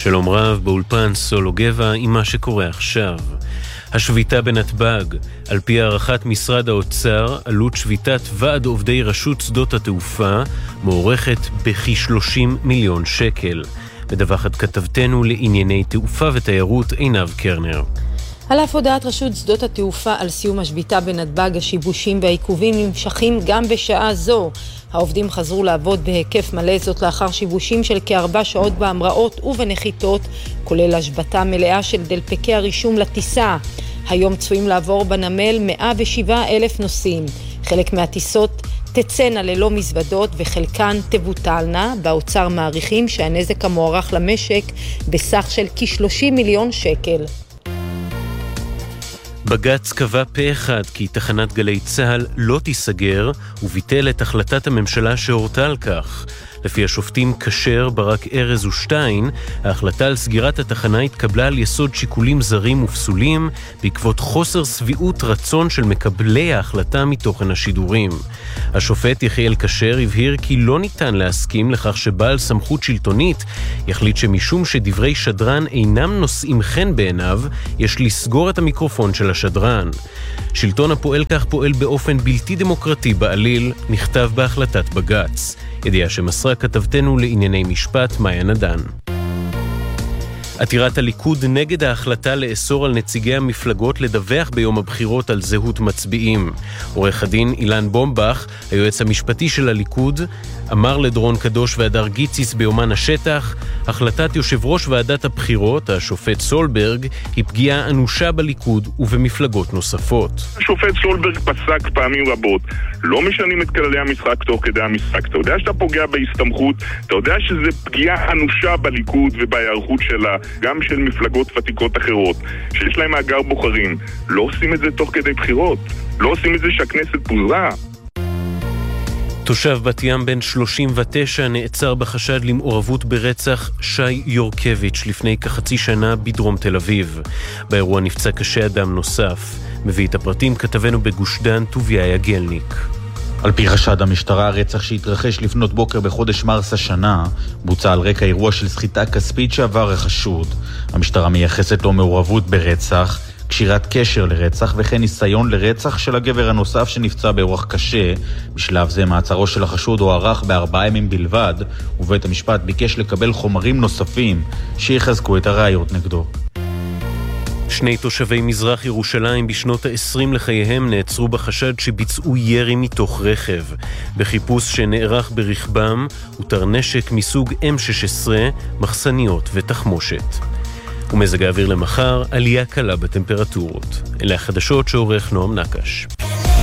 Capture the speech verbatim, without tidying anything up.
שלום רב, באולפן סולו גבע עם מה שקורה עכשיו. השביתה בנתב"ג, על פי הערכת משרד האוצר, עלות שביתת ועד עובדי רשות שדות התעופה מוערכת בכ-שלושים מיליון שקל. מדווחת כתבתנו לענייני תעופה ותיירות עינב קרנר. על אף הודעת רשות שדות התעופה על סיום השביתה בנתב"ג, השיבושים והעיכובים נמשכים גם בשעה זו. העובדים חזרו לעבוד בהיקף מלא, זאת לאחר שיבושים של כארבע שעות בהמראות ובנחיתות, כולל השבתה מלאה של דלפקי הרישום לטיסה. היום צפויים לעבור בנמל מאה ושבעה אלף נוסעים. חלק מהטיסות תצאנה ללא מזוודות וחלקן תבוטלנה. באוצר מעריכים שהנזק המוערך למשק בסך של כ-שלושים מיליון שקל. בג"ץ קבע פה אחד כי תחנת גלי צהל לא תיסגר וביטל את החלטת הממשלה שהורתה על כך. לפי השופטים כשר, ברק ארז ושטיין, ההחלטה על סגירת התחנה התקבלה על יסוד שיקולים זרים ופסולים בעקבות חוסר סביעות רצון של מקבלי ההחלטה מתוכן השידורים. השופט יחיאל כשר הבהיר כי לא ניתן להסכים לכך שבעל סמכות שלטונית יחליט שמשום שדברי שדרן אינם נושאים חן בעיניו, יש לסגור את המיקרופון של השדרן. שלטון הפועל כך פועל באופן בלתי דמוקרטי בעליל, נכתב בהחלטת בג"ץ. ידיעה שמסרה כתבתנו לענייני משפט מאיה נדן. עתירת הליכוד נגד ההחלטה לאסור על נציגי המפלגות לדווח ביום הבחירות על זהות מצביעים. עורך הדין אילן בומבך, היועץ המשפטי של הליכוד, אמר לדרון קדוש והדר גיציס ביומן השטח, החלטת יושב ראש ועדת הבחירות, השופט סולברג, היא פגיעה אנושה בליכוד ובמפלגות נוספות. השופט סולברג פסק פעמים רבות, לא משנים את כללי המשחק תוך כדי המשחק. אתה יודע שאתה פוגע בהסתמכות, אתה יודע שזה פגיעה אנושה בליכוד ובהיערכות שלה, גם של מפלגות ותיקות אחרות, שיש להם מאגר בוחרים. לא עושים את זה תוך כדי בחירות, לא עושים את זה שהכנסת פוזרה. תושב בת ים בן שלושים ותשע נעצר בחשד למעורבות ברצח שי יורקביץ' לפני כחצי שנה בדרום תל אביב. באירוע נפצע קשה אדם נוסף. מביא את הפרטים כתבנו בגוש דן טוביה יגלניק. על פי חשד המשטרה, הרצח שהתרחש לפנות בוקר בחודש מרס השנה בוצע על רקע אירוע של סחיטה כספית שעבר החשוד. המשטרה מייחסת לו מעורבות ברצח, קשירת קשר לרצח וכן ניסיון לרצח של הגבר הנוסף שנפצע באורח קשה. בשלב זה מעצרו של החשוד הוארך בארבעה ימים בלבד, ובית המשפט ביקש לקבל חומרים נוספים שיחזקו את הראיות נגדו. שני תושבי מזרח ירושלים בשנות ה-עשרים לחייהם נעצרו בחשד שביצעו ירי מתוך רכב. בחיפוש שנערך ברכבם הותר נשק מסוג אם שש עשרה, מחסניות ותחמושת. ומזג האוויר למחר, עלייה קלה בטמפרטורות. אלה החדשות שעורך נועם נקש.